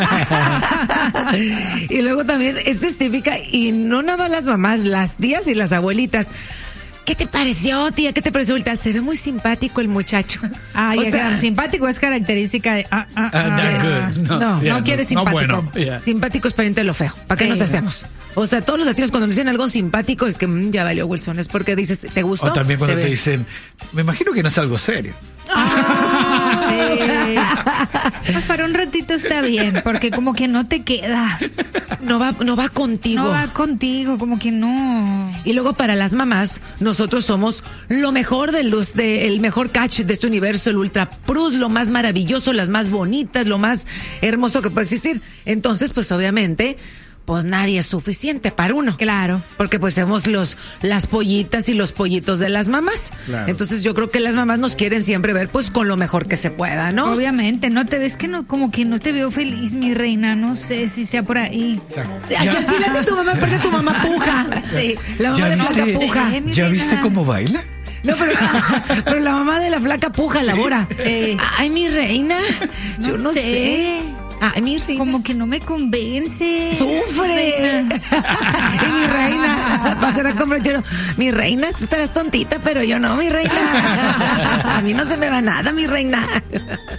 Y luego también, esta es típica, y no nada más las mamás, las tías y las abuelitas. ¿Qué te pareció, tía? ¿Qué te pareció, ahorita? Se ve muy simpático el muchacho. Ah, O ya, sea, simpático es característica de... That good. No quiere simpático. bueno, yeah. Simpático es pariente de lo feo. ¿Para qué Sí. nos hacemos? O sea, todos los latinos cuando dicen algo simpático es que ya valió, Wilson. Es porque dices, ¿te gustó? O también cuando Se te ve. dicen, me imagino que no es algo serio. Sí. Pues para un ratito está bien, porque como que no te queda. No va contigo. No va contigo, como que no. Y luego para las mamás, nosotros somos lo mejor el mejor catch de este universo, el Ultra Plus, lo más maravilloso, las más bonitas, lo más hermoso que puede existir. Entonces, pues obviamente, pues nadie es suficiente para uno. Claro. Porque pues somos las pollitas y los pollitos de las mamás. Claro. Entonces yo creo que las mamás nos quieren siempre ver pues con lo mejor que se pueda, ¿no? Obviamente, no te ves que no, como que no te veo feliz, mi reina, no sé si sea por ahí. Ay, así le hace tu mamá, aparte tu mamá puja. Sí. La mamá de flaca puja. Sí, mi ¿Ya reina. viste cómo baila? No, pero la mamá de la flaca puja, labora. Sí. Ay, mi reina. Yo no sé. Ay, mi reina. Como que no me convence. ¡Sufre! Reina. Y mi reina, va a ser a comprar yo. Mi reina, tú estarás tontita, pero yo no, mi reina. A mí no se me va nada, mi reina.